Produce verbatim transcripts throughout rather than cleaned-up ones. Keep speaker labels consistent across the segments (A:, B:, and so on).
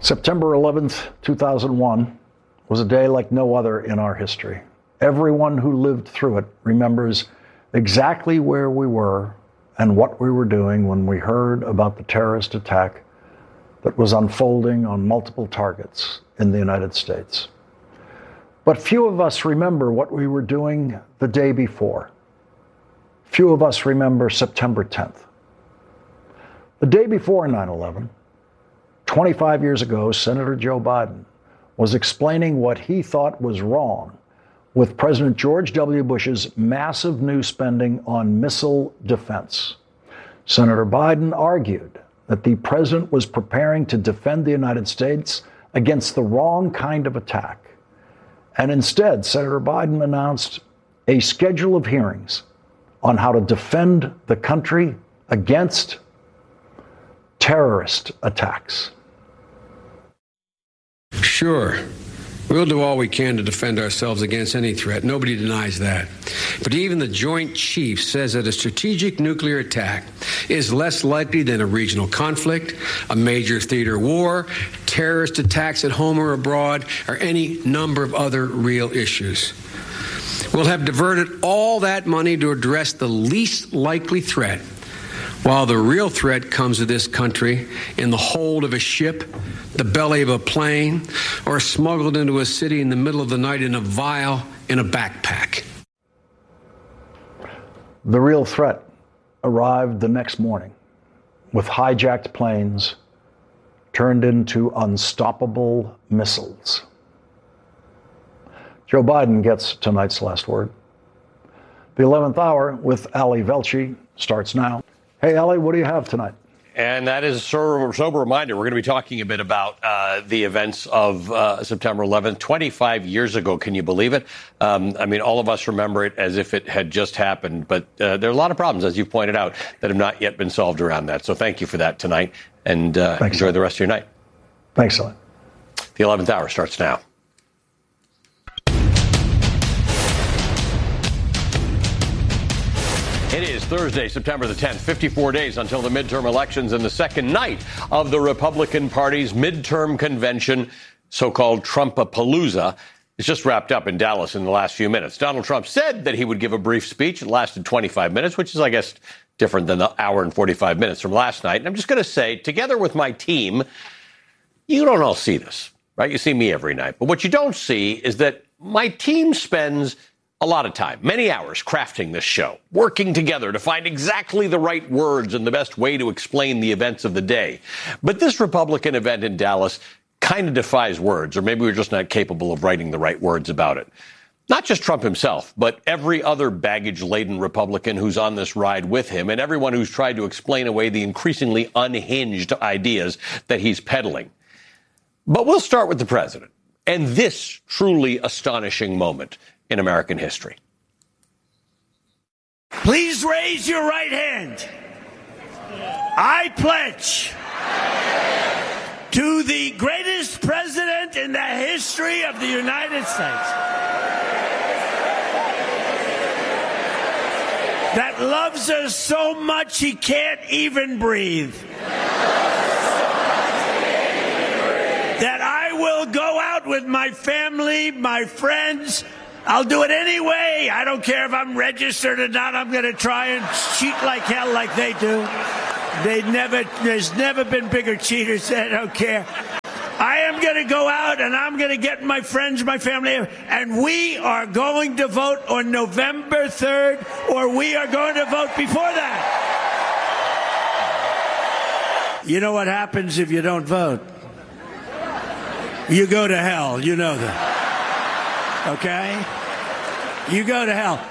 A: September eleventh, two thousand one was a day like no other in our history. Everyone who lived through it remembers exactly where we were and what we were doing when we heard about the terrorist attack that was unfolding on multiple targets in the United States. But few of us remember what we were doing the day before. Few of us remember September tenth. The day before nine eleven, twenty-five years ago, Senator Joe Biden was explaining what he thought was wrong with President George W. Bush's massive new spending on missile defense. Senator Biden argued that the president was preparing to defend the United States against the wrong kind of attack. And instead, Senator Biden announced a schedule of hearings on how to defend the country against terrorist attacks.
B: Sure, we'll do all we can to defend ourselves against any threat. Nobody denies that. But even the Joint Chiefs says that a strategic nuclear attack is less likely than a regional conflict, a major theater war, terrorist attacks at home or abroad, or any number of other real issues. We'll have diverted all that money to address the least likely threat, while the real threat comes to this country in the hold of a ship, the belly of a plane, or smuggled into a city in the middle of the night in a vial in a backpack.
A: The real threat arrived the next morning with hijacked planes turned into unstoppable missiles. Joe Biden gets tonight's last word. The eleventh hour with Ali Velshi starts now. Hey, Ali, what do you have tonight?
C: And that is a sober reminder. We're going to be talking a bit about uh, the events of uh, September eleventh, twenty-five years ago. Can you believe it? Um, I mean, all of us remember it as if it had just happened. But uh, there are a lot of problems, as you pointed out, that have not yet been solved around that. So thank you for that tonight. And uh,
A: Thanks,
C: enjoy
A: son.
C: the rest of your night.
A: Thanks, son.
C: The eleventh hour starts now. It is Thursday, September the tenth, fifty-four days until the midterm elections and the second night of the Republican Party's midterm convention, so-called Trumpapalooza. It's just wrapped up in Dallas in the last few minutes. Donald Trump said that he would give a brief speech. It lasted twenty-five minutes, which is, I guess, different than the hour and forty-five minutes from last night. And I'm just going to say, together with my team, you don't all see this, right? You see me every night. But what you don't see is that my team spends a lot of time, many hours crafting this show, working together to find exactly the right words and the best way to explain the events of the day. But this Republican event in Dallas kind of defies words, or maybe we're just not capable of writing the right words about it. Not just Trump himself, but every other baggage-laden Republican who's on this ride with him, and everyone who's tried to explain away the increasingly unhinged ideas that he's peddling. But we'll start with the president and this truly astonishing moment in American history.
D: Please raise your right hand. I pledge to the greatest president in the history of the United States that loves us so much he can't even breathe. That I will go out with my family, my friends. I'll do it anyway. I don't care if I'm registered or not. I'm going to try and cheat like hell like they do. They never, there's never been bigger cheaters. I don't care. I am going to go out and I'm going to get my friends, my family, and we are going to vote on November third, or we are going to vote before that. You know what happens if you don't vote? You go to hell. You know that. Okay? You go to hell.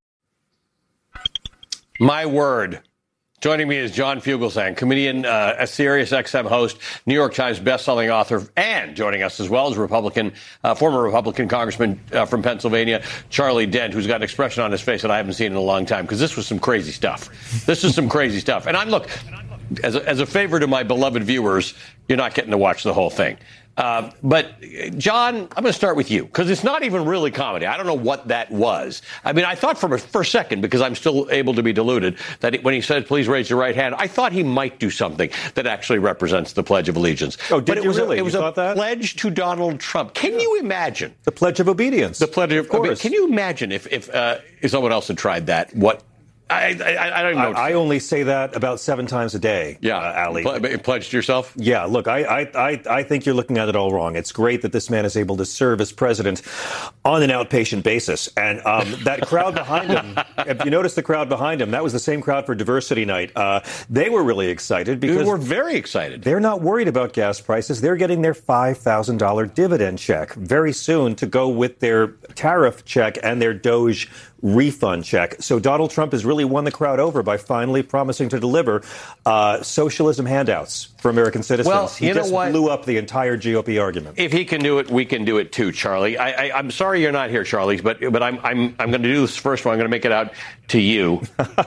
C: My word. Joining me is John Fugelsang, comedian, uh, a Sirius X M host, New York Times bestselling author, and joining us as well as Republican, uh, former Republican Congressman uh, from Pennsylvania, Charlie Dent, who's got an expression on his face that I haven't seen in a long time, because this was some crazy stuff. This is some crazy stuff. And I'm, look, as a, as a favor to my beloved viewers, you're not getting to watch the whole thing. Uh, but, John, I'm going to start with you, because it's not even really comedy. I don't know what that was. I mean, I thought for a, for a second, because I'm still able to be deluded, that it, when he said, please raise your right hand, I thought he might do something that actually represents the Pledge of Allegiance.
E: Oh, did
C: but it
E: you
C: was
E: really?
C: A, it was
E: you
C: a
E: thought that?
C: pledge to Donald Trump. Can you imagine?
E: The Pledge of Obedience.
C: The Pledge of,
E: of course.
C: Can you imagine if, if, uh, if someone else had tried that, what... I, I, I don't know.
E: I, I only say that about seven times a day,
C: yeah,
E: uh, Ali.
C: Ple- pledged yourself?
E: Yeah, look, I, I, I, I think you're looking at it all wrong. It's great that this man is able to serve as president on an outpatient basis. And um, that crowd behind him, if you notice the crowd behind him, that was the same crowd for Diversity Night. Uh, they were really excited because...
C: They were very excited.
E: They're not worried about gas prices. They're getting their five thousand dollars dividend check very soon to go with their tariff check and their Doge refund check. So Donald Trump has really won the crowd over by finally promising to deliver uh, socialism handouts for American citizens.
C: Well,
E: he
C: you know
E: just
C: what?
E: blew up the entire G O P argument.
C: If he can do it, we can do it too, Charlie. I, I, I'm sorry you're not here, Charlie, but but I'm I'm I'm going to do this first one. I'm going to make it out to you,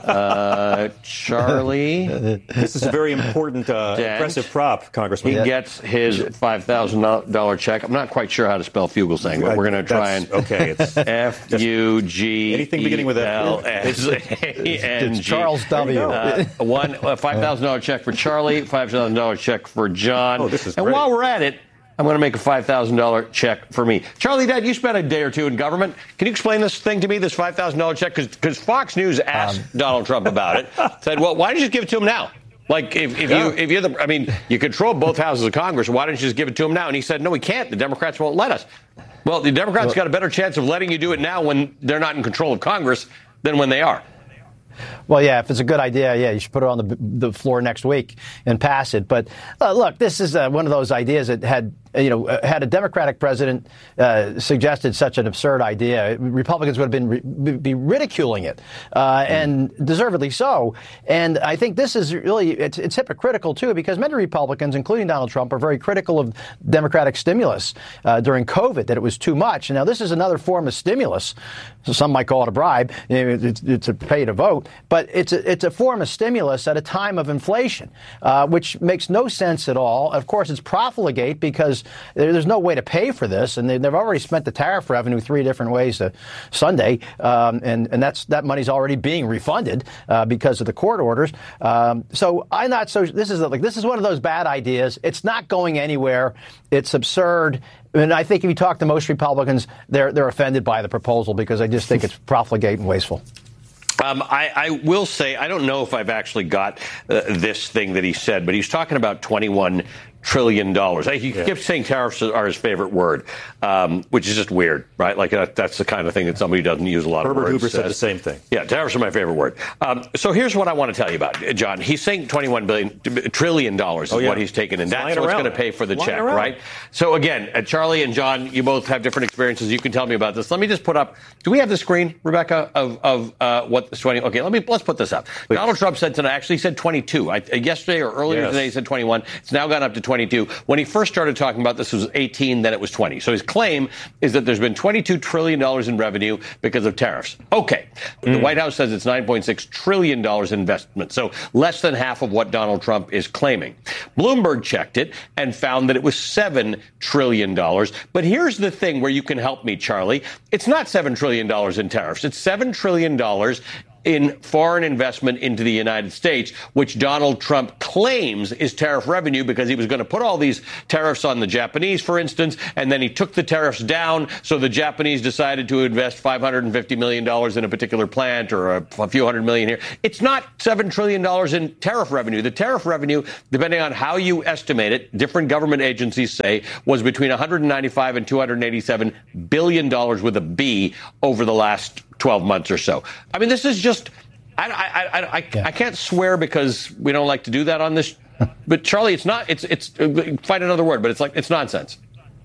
C: uh, Charlie.
E: This is a very important, uh, impressive prop, Congressman.
C: He gets his five thousand dollars check. I'm not quite sure how to spell Fugelsang, but we're going to try and
E: okay. It's
C: F U G
E: anything beginning with
C: L
E: F.
C: S A N G.
F: It's Charles W.
C: Uh, one a five thousand dollars check for Charlie, five thousand dollars check for John.
E: Oh, this is
C: and
E: great.
C: while we're at it, I'm going to make a five thousand dollars check for me. Charlie, Dad, you spent a day or two in government. Can you explain this thing to me, this five thousand dollars check? Because Fox News asked um, Donald Trump about it. Said, well, why don't you just give it to him now? Like, if, if
E: yeah.
C: you, if you're the, I mean, you control both houses of Congress. Why don't you just give it to him now? And he said, no, we can't. The Democrats won't let us. Well, the Democrats well, got a better chance of letting you do it now when they're not in control of Congress than when they are.
F: Well, yeah, if it's a good idea, yeah, you should put it on the the floor next week and pass it. But uh, look, this is uh, one of those ideas that had, you know, uh, had a Democratic president uh, suggested such an absurd idea, Republicans would have been ri- be ridiculing it, uh, mm. and deservedly so. And I think this is really it's, it's hypocritical too, because many Republicans, including Donald Trump, are very critical of Democratic stimulus uh, during COVID, that it was too much. Now, this is another form of stimulus. So some might call it a bribe. It's, it's a pay to vote. But it's a, it's a form of stimulus at a time of inflation, uh, which makes no sense at all. Of course, it's profligate because there, there's no way to pay for this, and they, they've already spent the tariff revenue three different ways to Sunday, um, and, and that's that money's already being refunded uh, because of the court orders. Um, so I'm not so. This is like this is one of those bad ideas. It's not going anywhere. It's absurd. And I think if you talk to most Republicans, they're they're offended by the proposal because they just think it's profligate and wasteful.
C: Um, I, I will say, I don't know if I've actually got uh, this thing that he said, but he's talking about twenty-one trillion dollars. He yeah. kept saying tariffs are his favorite word, um, which is just weird, right? Like uh, that's the kind of thing that somebody who doesn't use a lot
E: Herbert
C: of words
E: Hoover
C: says.
E: said the same thing.
C: Yeah, tariffs are my favorite word. Um, so here's what I want to tell you about, John. He's saying twenty-one billion trillion dollars is oh, yeah. what he's taking, and that's what's going to pay for the check, around. right? So again, uh, Charlie and John, you both have different experiences. You can tell me about this. Let me just put up. Do we have the screen, Rebecca, of of uh, what this twenty? Okay, let me let's put this up. Please. Donald Trump said tonight. Actually, said twenty-two. I, uh, yesterday or earlier yes. today, he said twenty-one. It's now gone up to twenty-two. When he first started talking about this, it was eighteen. Then it was twenty. So his claim is that there's been twenty-two trillion dollars in revenue because of tariffs. Okay, mm. the White House says it's nine point six trillion dollars in investment. So less than half of what Donald Trump is claiming. Bloomberg checked it and found that it was seven trillion dollars. But here's the thing where you can help me, Charlie. It's not seven trillion dollars in tariffs. It's seven trillion dollars in foreign investment into the United States, which Donald Trump claims is tariff revenue because he was going to put all these tariffs on the Japanese, for instance, and then he took the tariffs down, so the Japanese decided to invest five hundred fifty million dollars in a particular plant or a, a few hundred million here. It's not seven trillion dollars in tariff revenue. The tariff revenue, depending on how you estimate it, different government agencies say, was between one hundred ninety-five and two hundred eighty-seven billion dollars with a B over the last twelve months or so. I mean, this is just, I, I, I, I, yeah. I can't swear because we don't like to do that on this. But Charlie, it's not, it's, it's, find another word, but it's like, it's nonsense.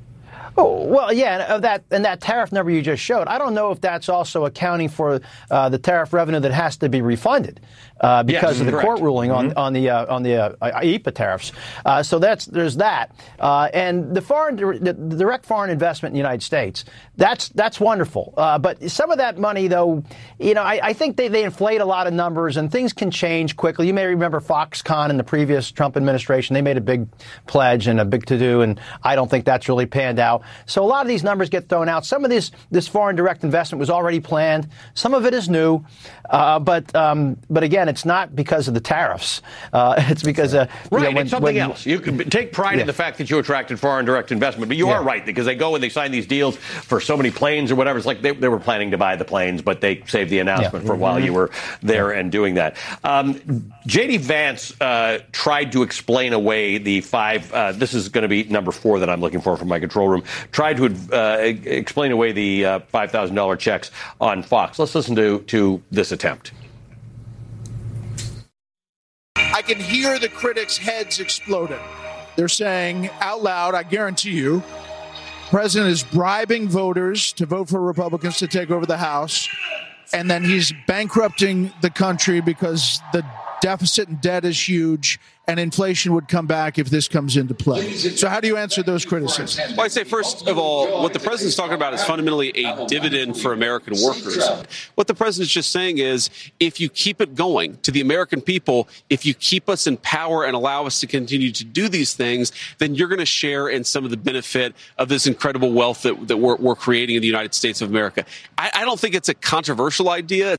F: Oh, well, yeah, and that and that tariff number you just showed, I don't know if that's also accounting for uh, the tariff revenue that has to be refunded uh, because
C: yes,
F: of the
C: correct.
F: court ruling on
C: mm-hmm.
F: on the uh, on the uh, I E P A tariffs. Uh, so that's there's that, uh, and the foreign the direct foreign investment in the United States. That's that's wonderful, uh, but some of that money, though, you know, I, I think they, they inflate a lot of numbers, and things can change quickly. You may remember Foxconn in the previous Trump administration; they made a big pledge and a big to-do, and I don't think that's really panned out. So a lot of these numbers get thrown out. Some of this this foreign direct investment was already planned. Some of it is new, uh, but um, but again, it's not because of the tariffs. Uh, it's because uh,
C: right.
F: You know, when,
C: it's something
F: when,
C: else. You can take pride
F: yeah.
C: in the fact that you attracted foreign direct investment, but you
F: yeah.
C: are right because they go and they sign these deals for so many planes or whatever. It's like they, they were planning to buy the planes, but they saved the announcement
F: yeah.
C: for
F: mm-hmm.
C: while you were there
F: yeah.
C: and doing that. Um, J D. Vance uh, tried to explain away the five. Uh, this is going to be number four that I'm looking for from my control room. Tried to uh, explain away the uh, five thousand dollars checks on Fox. Let's listen to to this attempt.
G: I can hear the critics' heads exploding. They're saying out loud, I guarantee you, the president is bribing voters to vote for Republicans to take over the House, and then he's bankrupting the country because the deficit and debt is huge, and inflation would come back if this comes into play. So how do you answer those criticisms?
H: Well, I'd say, first of all, what the president's talking about is fundamentally a dividend for American workers. What the president's just saying is, if you keep it going to the American people, if you keep us in power and allow us to continue to do these things, then you're going to share in some of the benefit of this incredible wealth that, that we're, we're creating in the United States of America. I, I don't think it's a controversial idea.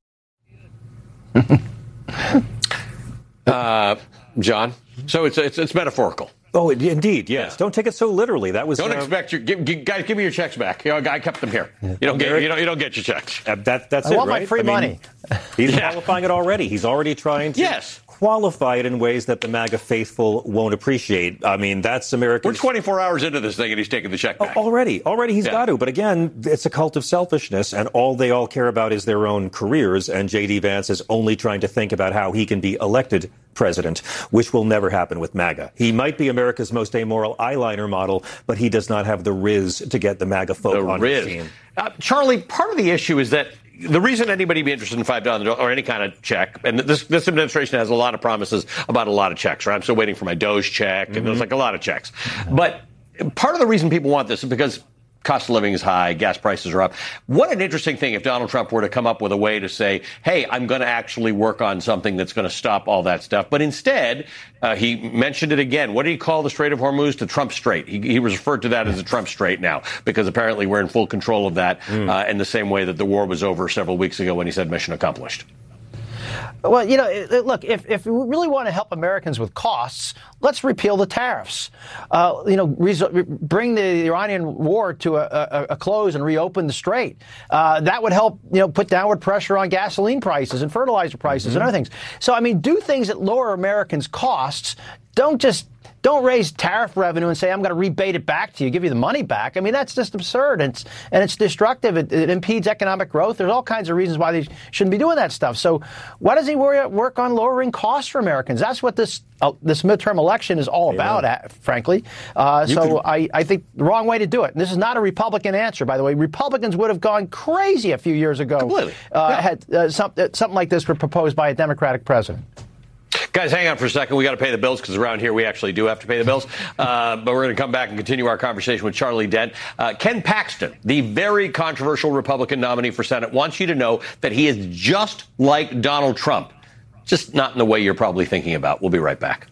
C: uh, John, so it's, it's it's metaphorical.
E: Oh, indeed, yes.
C: Yeah.
E: Don't take it so literally. That was
C: don't
E: uh,
C: expect your give, give, guys. Give me your checks back. You know, I kept them here. You don't get you don't you don't get your checks.
E: Uh, that that's
F: I
E: it,
F: want
E: right?
F: my free
E: I mean,
F: money.
E: He's
C: Yeah.
E: qualifying it already. He's already trying to
C: Yes.
E: qualify it in ways that the MAGA faithful won't appreciate. I mean, that's American.
C: We're twenty-four hours into this thing, and he's taking the check back.
E: Oh, already, already he's
C: Yeah.
E: got to. But again, it's a cult of selfishness, and all they all care about is their own careers. And J D. Vance is only trying to think about how he can be elected president, which will never happen with MAGA. He might be America's most amoral eyeliner model, but he does not have the riz to get the MAGA folk
C: The
E: on
C: Riz.
E: his team.
C: Uh, Charlie, part of the issue is that the reason anybody be interested in five thousand dollars or any kind of check, and this this administration has a lot of promises about a lot of checks, right? I'm still waiting for my Doge check, and
E: Mm-hmm.
C: there's like a lot of checks. But part of the reason people want this is because cost of living is high, gas prices are up. What an interesting thing if Donald Trump were to come up with a way to say, hey, I'm going to actually work on something that's going to stop all that stuff. But instead, uh, he mentioned it again. What did he call the Strait of Hormuz? The Trump Strait. He, he referred to that as the Trump Strait now, because apparently we're in full control of that mm. uh, in the same way that the war was over several weeks ago when he said mission accomplished.
F: Well, you know, look, if, if we really want to help Americans with costs, let's repeal the tariffs. Uh, you know, re- bring the Iranian war to a, a, a close and reopen the strait. Uh, that would help, you know, put downward pressure on gasoline prices and fertilizer prices mm-hmm. and other things. So, I mean, do things that lower Americans' costs. Don't just Don't raise tariff revenue and say, I'm going to rebate it back to you, give you the money back. I mean, that's just absurd. And it's, and it's destructive. It, it impedes economic growth. There's all kinds of reasons why they shouldn't be doing that stuff. So why does he worry, work on lowering costs for Americans? That's what this uh, this midterm election is all
E: yeah.
F: about, uh, frankly. Uh, so
E: could...
F: I, I think the wrong way to do it. And this is not a Republican answer, by the way. Republicans would have gone crazy a few years ago.
C: Completely.
F: Uh,
C: yeah.
F: Had uh, some, uh, something like this were proposed by a Democratic president.
C: Guys, hang on for a second. We got to pay the bills because around here we actually do have to pay the bills. Uh, but we're going to come back and continue our conversation with Charlie Dent. Uh, Ken Paxton, the very controversial Republican nominee for Senate, wants you to know that he is just like Donald Trump, just not in the way you're probably thinking about. We'll be right back.